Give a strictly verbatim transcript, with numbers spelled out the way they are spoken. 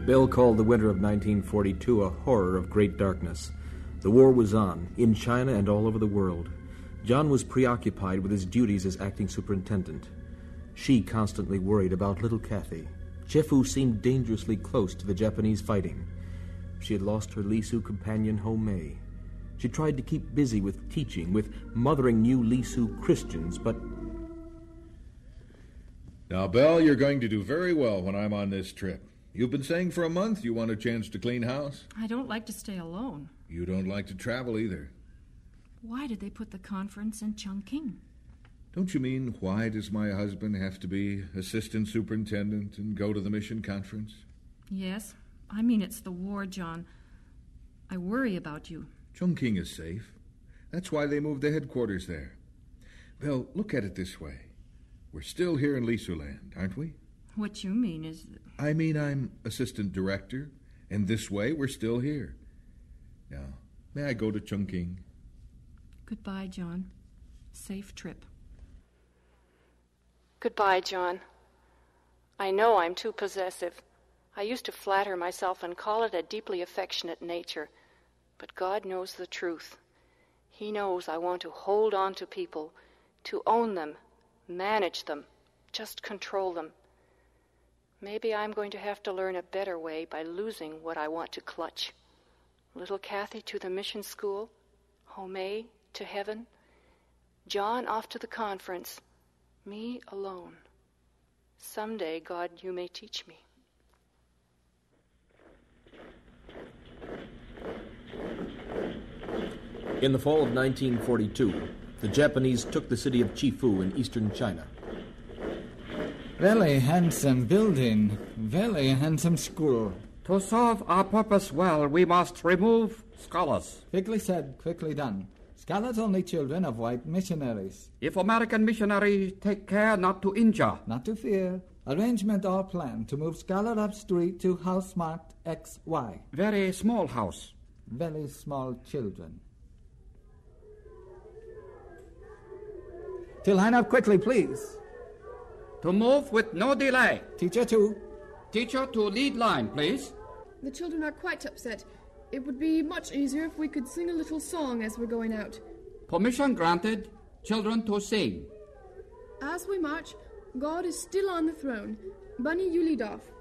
Bell called the winter of nineteen forty-two a horror of great darkness. The war was on, in China and all over the world. John was preoccupied with his duties as acting superintendent. She constantly worried about little Kathy. Chifu seemed dangerously close to the Japanese fighting. She had lost her Lisu companion, Ho Mei. She tried to keep busy with teaching, with mothering new Lisu Christians, but... Now, Belle, you're going to do very well when I'm on this trip. You've been saying for a month you want a chance to clean house. I don't like to stay alone. You don't like to travel either. Why did they put the conference in Chongqing? Don't you mean, why does my husband have to be assistant superintendent and go to the mission conference? Yes, I mean it's the war, John. I worry about you. Chongqing is safe. That's why they moved the headquarters there. Well, look at it this way. We're still here in Lisuland, aren't we? What you mean is... That... I mean I'm assistant director, and this way we're still here. Now, may I go to Chongqing? Goodbye, John. Safe trip. Goodbye, John. I know I'm too possessive. I used to flatter myself and call it a deeply affectionate nature. But God knows the truth. He knows I want to hold on to people, to own them, manage them, just control them. Maybe I'm going to have to learn a better way by losing what I want to clutch. Little Kathy to the mission school, Ho Mei to heaven, John off to the conference, me alone. Someday, God, you may teach me. In the fall of nineteen forty-two, the Japanese took the city of Chifu in eastern China. Very handsome building, very handsome school. To serve our purpose well, we must remove scholars. Quickly said, quickly done. Scholars only children of white missionaries. If American missionaries take care not to injure. Not to fear. Arrangement all planned to move scholar up street to house marked X Y. Very small house. Very small children. To line up quickly, please. To move with no delay. Teacher two. Teacher to lead line, please. The children are quite upset. It would be much easier if we could sing a little song as we're going out. Permission granted. Children to sing. As we march, God is still on the throne. Bunny, you lead off.